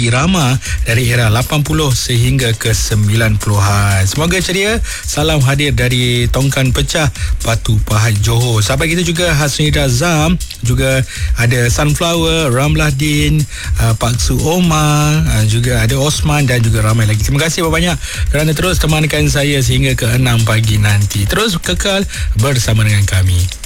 irama dari era 80 sehingga ke 90-an. Semoga ceria. Salam hadir dari Tongkan Pecah, Batu Pahat, Johor. Sahabat kita juga Hasnida Zam, juga ada Sunflower, Ramlah Din, Pak Su Omar, juga ada Osman dan juga ramai lagi. Terima kasih banyak kerana terus temankan saya sehingga ke 6 pagi nanti. Terus kekal bersama dengan kami.